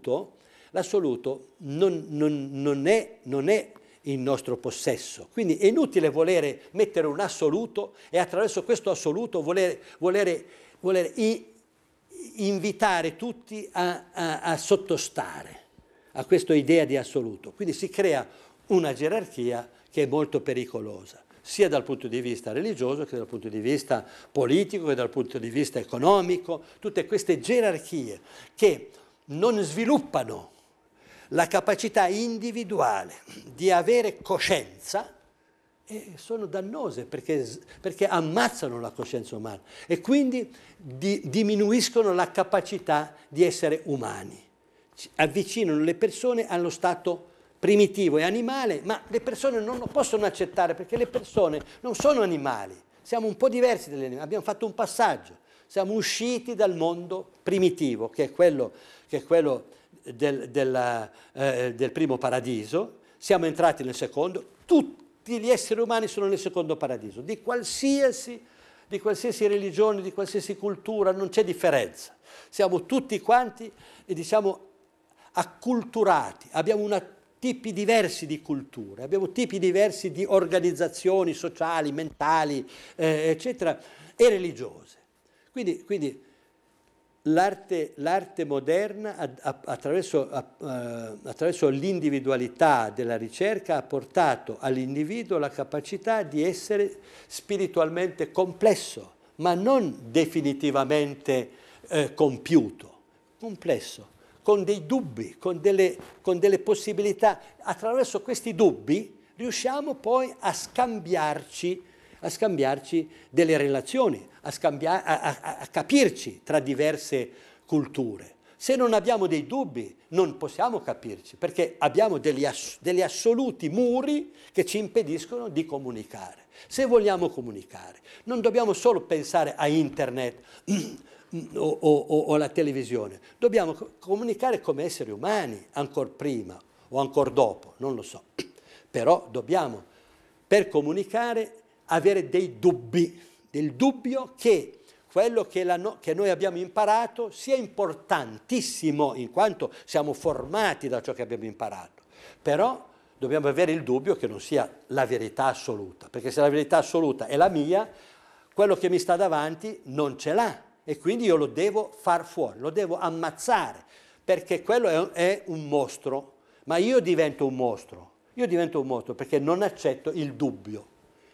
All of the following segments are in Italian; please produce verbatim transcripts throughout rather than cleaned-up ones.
l'assoluto, l'assoluto non, non, non, è, non è in nostro possesso, quindi è inutile volere mettere un assoluto e attraverso questo assoluto volere, volere, volere i, invitare tutti a, a, a sottostare a questa idea di assoluto. Quindi si crea una gerarchia che è molto pericolosa, sia dal punto di vista religioso che dal punto di vista politico che dal punto di vista economico, tutte queste gerarchie che non sviluppano la capacità individuale di avere coscienza e sono dannose perché, perché ammazzano la coscienza umana e quindi di, diminuiscono la capacità di essere umani, avvicinano le persone allo stato primitivo e animale, ma le persone non lo possono accettare perché le persone non sono animali, siamo un po' diversi dagli animali, abbiamo fatto un passaggio, siamo usciti dal mondo primitivo, che è quello, che è quello del, del, eh, del primo paradiso, siamo entrati nel secondo, tutti gli esseri umani sono nel secondo paradiso, di qualsiasi, di qualsiasi religione, di qualsiasi cultura, non c'è differenza, siamo tutti quanti, diciamo, acculturati, abbiamo una tipi diversi di culture, abbiamo tipi diversi di organizzazioni sociali, mentali, eh, eccetera, e religiose. Quindi, quindi l'arte, l'arte moderna a, a, attraverso, a, a, attraverso l'individualità della ricerca ha portato all'individuo la capacità di essere spiritualmente complesso, ma non definitivamente eh, compiuto, complesso, con dei dubbi, con delle, con delle possibilità. Attraverso questi dubbi riusciamo poi a scambiarci, a scambiarci delle relazioni, a, scambiar, a, a, a capirci tra diverse culture. Se non abbiamo dei dubbi non possiamo capirci, perché abbiamo degli, ass, degli assoluti muri che ci impediscono di comunicare. Se vogliamo comunicare, non dobbiamo solo pensare a internet, O, o, o la televisione, dobbiamo comunicare come esseri umani, ancora prima o ancora dopo, non lo so, però dobbiamo per comunicare avere dei dubbi, del dubbio che quello che, la no, che noi abbiamo imparato sia importantissimo in quanto siamo formati da ciò che abbiamo imparato, però dobbiamo avere il dubbio che non sia la verità assoluta, perché se la verità assoluta è la mia, quello che mi sta davanti non ce l'ha. E quindi io lo devo far fuori, lo devo ammazzare, perché quello è, è un mostro, ma io divento un mostro, io divento un mostro perché non accetto il dubbio.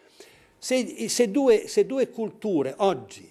Se, se, due, se due culture oggi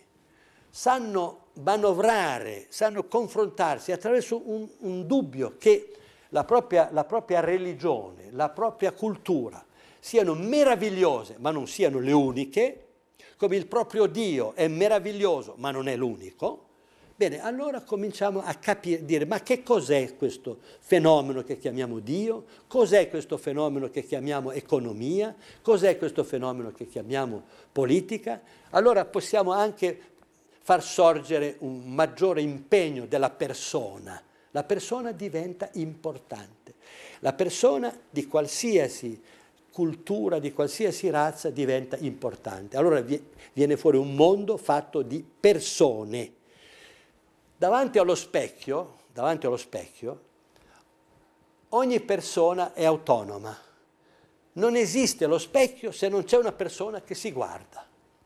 sanno manovrare, sanno confrontarsi attraverso un, un dubbio che la propria, la propria religione, la propria cultura siano meravigliose, ma non siano le uniche, come il proprio Dio è meraviglioso, ma non è l'unico, bene, allora cominciamo a capire, dire, ma che cos'è questo fenomeno che chiamiamo Dio? Cos'è questo fenomeno che chiamiamo economia? Cos'è questo fenomeno che chiamiamo politica? Allora possiamo anche far sorgere un maggiore impegno della persona. La persona diventa importante. La persona di qualsiasi cultura, di qualsiasi razza diventa importante. Allora viene fuori un mondo fatto di persone. Davanti allo specchio, davanti allo specchio, ogni persona è autonoma. Non esiste lo specchio se non c'è una persona che si guarda.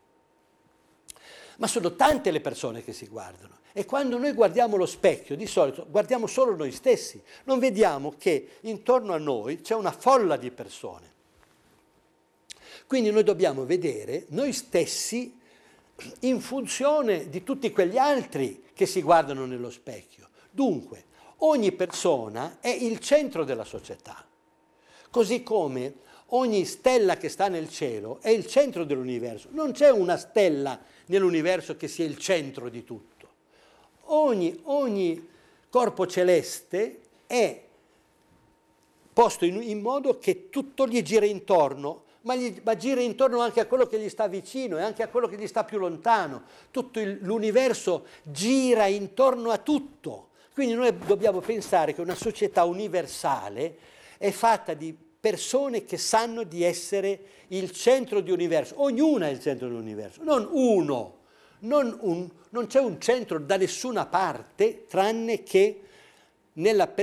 Ma sono tante le persone che si guardano. E quando noi guardiamo lo specchio, di solito guardiamo solo noi stessi. Non vediamo che intorno a noi c'è una folla di persone. Quindi noi dobbiamo vedere noi stessi in funzione di tutti quegli altri che si guardano nello specchio. Dunque, ogni persona è il centro della società, così come ogni stella che sta nel cielo è il centro dell'universo. Non c'è una stella nell'universo che sia il centro di tutto. Ogni, ogni corpo celeste è posto in, in modo che tutto gli gira intorno, ma, gli, ma gira intorno anche a quello che gli sta vicino e anche a quello che gli sta più lontano. Tutto il, l'universo gira intorno a tutto. Quindi noi dobbiamo pensare che una società universale è fatta di persone che sanno di essere il centro di universo. Ognuna è il centro dell'universo, non uno. Non, un, non c'è un centro da nessuna parte, tranne che nella